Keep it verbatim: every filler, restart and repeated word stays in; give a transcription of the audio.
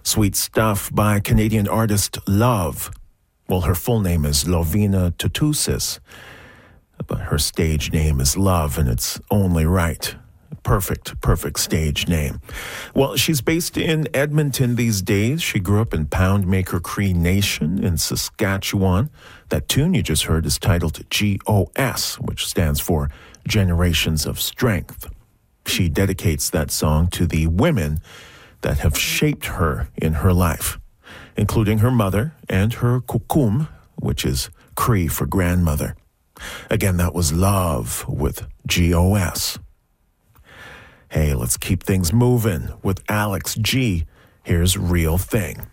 Sweet Stuff by Canadian artist Love. Well, her full name is Lovina Tutusis, but her stage name is Love, and it's only right. Perfect, perfect stage name. Well, she's based in Edmonton these days. She grew up in Poundmaker Cree Nation in Saskatchewan. That tune you just heard is titled G O S, which stands for Generations of Strength. She dedicates that song to the women that have shaped her in her life, including her mother and her kukum, which is Cree for grandmother. Again, that was Love with G O S. Hey, let's keep things moving with Alex G. Here's Real Thing.